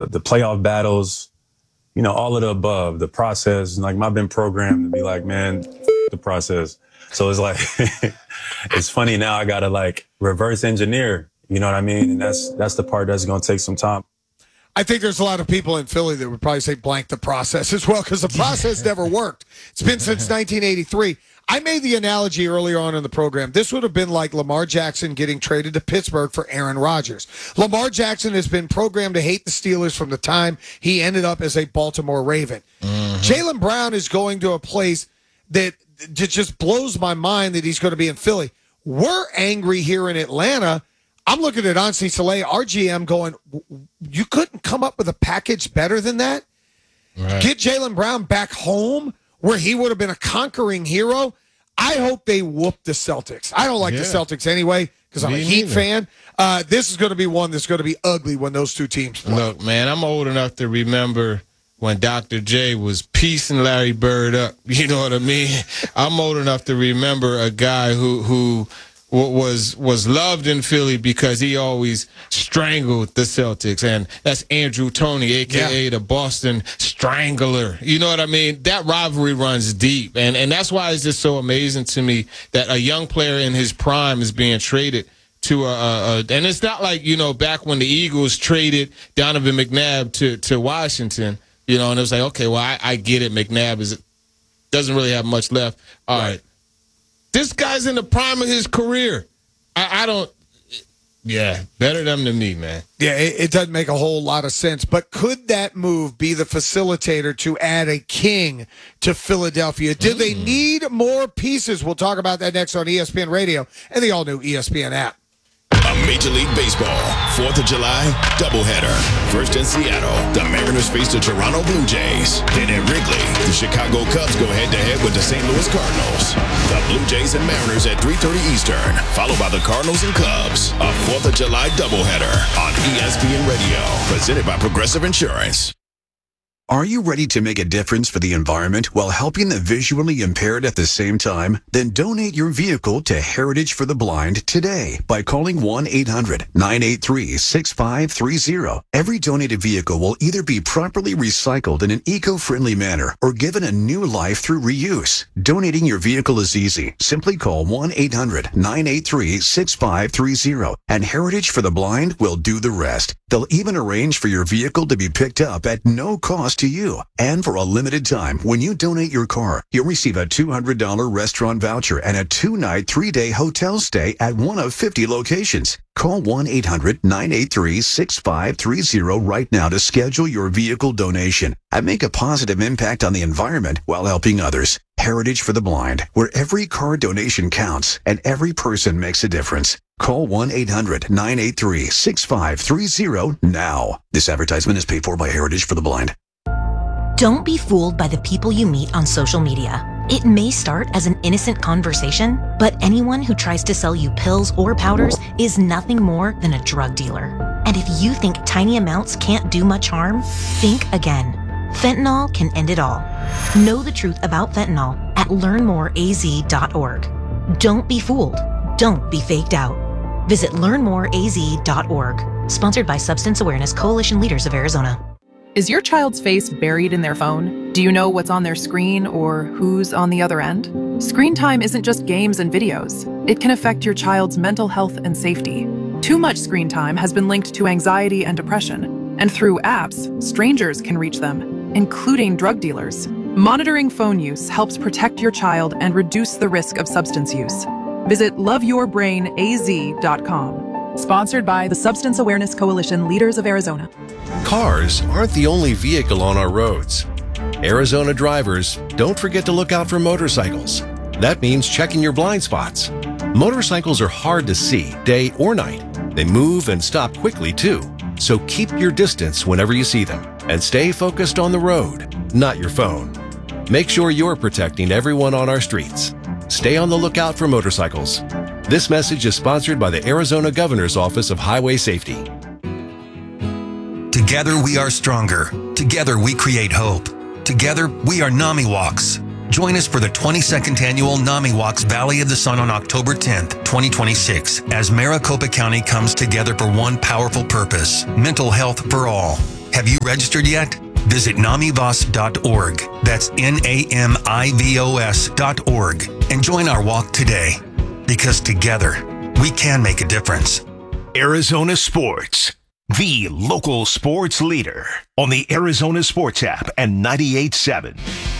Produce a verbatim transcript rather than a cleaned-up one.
the playoff battles, you know, all of the above, the process. Like, I've been programmed to be like, man, f- the process. So it's like, it's funny now I got to like reverse engineer, you know what I mean? And that's, that's the part that's going to take some time. I think there's a lot of people in Philly that would probably say blank the process as well, because the process never worked. It's been since nineteen eighty-three. I made the analogy earlier on in the program. This would have been like Lamar Jackson getting traded to Pittsburgh for Aaron Rodgers. Lamar Jackson has been programmed to hate the Steelers from the time he ended up as a Baltimore Raven. Mm-hmm. Jaylen Brown is going to a place that, that just blows my mind that he's going to be in Philly. We're angry here in Atlanta. I'm looking at Ansi Soleil, our G M, going, you couldn't come up with a package better than that? Right. Get Jaylen Brown back home where he would have been a conquering hero. I hope they whoop the Celtics. I don't like yeah. the Celtics anyway because I'm Me a Heat neither. fan. Uh, this is going to be one that's going to be ugly when those two teams play. Look, man, I'm old enough to remember when Doctor J was piecing Larry Bird up. You know what I mean? I'm old enough to remember a guy who who – was was loved in Philly because he always strangled the Celtics, and that's Andrew Toney, a k a yeah. the Boston Strangler. You know what I mean? That rivalry runs deep, and, and that's why it's just so amazing to me that a young player in his prime is being traded to a, a, a and it's not like, you know, back when the Eagles traded Donovan McNabb to, to Washington, you know, and it was like, okay, well, I, I get it. McNabb is doesn't really have much left. All right. right. This guy's in the prime of his career. I, I don't, yeah, better them than me, man. Yeah, it, it doesn't make a whole lot of sense. But could that move be the facilitator to add a king to Philadelphia? Do mm. they need more pieces? We'll talk about that next on E S P N Radio and the all-new E S P N app. A Major League Baseball fourth of July doubleheader. First in Seattle, the Mariners face the Toronto Blue Jays. Then at Wrigley, the Chicago Cubs go head-to-head with the Saint Louis Cardinals. The Blue Jays and Mariners at three thirty Eastern, followed by the Cardinals and Cubs. A fourth of July doubleheader on E S P N Radio, presented by Progressive Insurance. Are you ready to make a difference for the environment while helping the visually impaired at the same time? Then donate your vehicle to Heritage for the Blind today by calling one eight hundred nine eight three six five three zero. Every donated vehicle will either be properly recycled in an eco-friendly manner or given a new life through reuse. Donating your vehicle is easy. Simply call one eight hundred nine eight three six five three zero and Heritage for the Blind will do the rest. They'll even arrange for your vehicle to be picked up at no cost to you. And for a limited time, when you donate your car, you'll receive a two hundred dollars restaurant voucher and a two-night, three-day hotel stay at one of fifty locations. Call one eight hundred nine eight three six five three zero right now to schedule your vehicle donation and make a positive impact on the environment while helping others. Heritage for the Blind, where every car donation counts and every person makes a difference. Call one eight hundred nine eight three six five three zero now. This advertisement is paid for by Heritage for the Blind. Don't be fooled by the people you meet on social media. It may start as an innocent conversation, but anyone who tries to sell you pills or powders is nothing more than a drug dealer. And if you think tiny amounts can't do much harm, think again. Fentanyl can end it all. Know the truth about fentanyl at learn more a z dot org. Don't be fooled. Don't be faked out. Visit learn more a z dot org. Sponsored by Substance Awareness Coalition Leaders of Arizona. Is your child's face buried in their phone? Do you know what's on their screen or who's on the other end? Screen time isn't just games and videos. It can affect your child's mental health and safety. Too much screen time has been linked to anxiety and depression. And through apps, strangers can reach them, including drug dealers. Monitoring phone use helps protect your child and reduce the risk of substance use. Visit love your brain a z dot com. Sponsored by the Substance Awareness Coalition Leaders of Arizona. Cars aren't the only vehicle on our roads. Arizona drivers, don't forget to look out for motorcycles. That means checking your blind spots. Motorcycles are hard to see, day or night. They move and stop quickly, too. So keep your distance whenever you see them. And stay focused on the road, not your phone. Make sure you're protecting everyone on our streets. Stay on the lookout for motorcycles. This message is sponsored by the Arizona Governor's Office of Highway Safety. Together we are stronger. Together we create hope. Together we are NAMI Walks. Join us for the twenty-second annual NAMI Walks Valley of the Sun on October tenth, twenty twenty-six, as Maricopa County comes together for one powerful purpose: mental health for all. Have you registered yet? Visit namivos dot org. That's N A M I V O S dot org. And join our walk today. Because together, we can make a difference. Arizona Sports, the local sports leader on the Arizona Sports app and ninety-eight point seven.